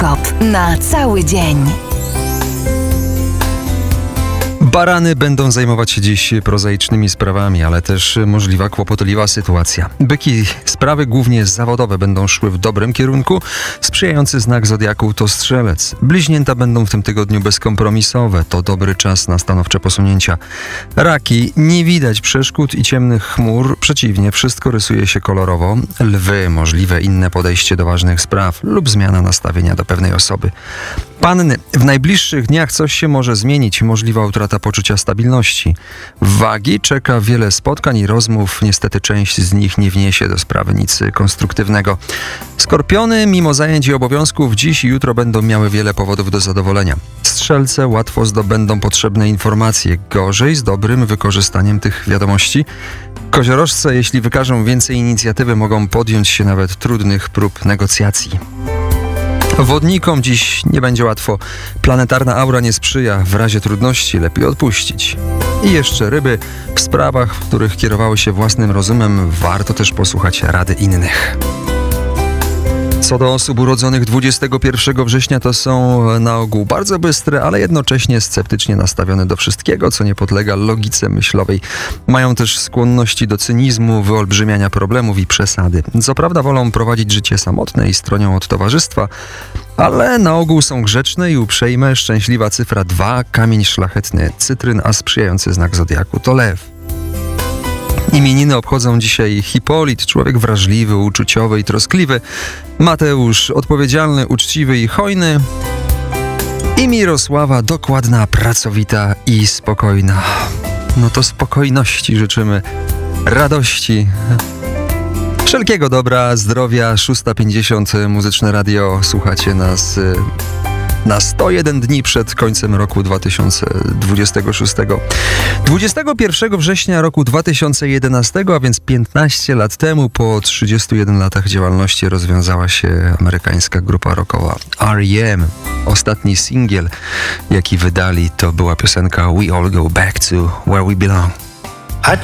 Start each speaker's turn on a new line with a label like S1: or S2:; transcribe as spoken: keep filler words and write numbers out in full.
S1: Horoskop na cały dzień.
S2: Barany będą zajmować się dziś prozaicznymi sprawami, ale też możliwa kłopotliwa sytuacja. Byki, sprawy głównie zawodowe będą szły w dobrym kierunku. Sprzyjający znak zodiaku to strzelec. Bliźnięta będą w tym tygodniu bezkompromisowe. To dobry czas na stanowcze posunięcia. Raki, nie widać przeszkód i ciemnych chmur. Przeciwnie, wszystko rysuje się kolorowo. Lwy, możliwe inne podejście do ważnych spraw lub zmiana nastawienia do pewnej osoby. Panny, w najbliższych dniach coś się może zmienić. Możliwa utrata poczucia stabilności. Wagi, czeka wiele spotkań i rozmów. Niestety część z nich nie wniesie do sprawy nic konstruktywnego. Skorpiony, mimo zajęć i obowiązków, dziś i jutro będą miały wiele powodów do zadowolenia. Strzelce łatwo zdobędą potrzebne informacje. Gorzej z dobrym wykorzystaniem tych wiadomości. Koziorożce, jeśli wykażą więcej inicjatywy, mogą podjąć się nawet trudnych prób negocjacji. Wodnikom dziś nie będzie łatwo. Planetarna aura nie sprzyja. W razie trudności lepiej odpuścić. I jeszcze ryby. W sprawach, w których kierowały się własnym rozumem, warto też posłuchać rady innych. Co do osób urodzonych dwudziestego pierwszego września, to są na ogół bardzo bystre, ale jednocześnie sceptycznie nastawione do wszystkiego, co nie podlega logice myślowej. Mają też skłonności do cynizmu, wyolbrzymiania problemów i przesady. Co prawda wolą prowadzić życie samotne i stronią od towarzystwa, ale na ogół są grzeczne i uprzejme. Szczęśliwa cyfra dwa, kamień szlachetny cytryn, a sprzyjający znak zodiaku to lew. Imieniny obchodzą dzisiaj Hipolit, człowiek wrażliwy, uczuciowy i troskliwy. Mateusz, odpowiedzialny, uczciwy i hojny. I Mirosława, dokładna, pracowita i spokojna. No to spokojności życzymy, radości, wszelkiego dobra, zdrowia. szósta pięćdziesiąt, Muzyczne Radio. Słuchacie nas na sto jeden dni przed końcem roku dwa tysiące dwudziestego szóstego. dwudziestego pierwszego września roku dwa tysiące jedenastego, a więc piętnaście lat temu, po trzydziestu jeden latach działalności, rozwiązała się amerykańska grupa rockowa R E M. Ostatni singiel, jaki wydali, to była piosenka We All Go Back to Where We Belong.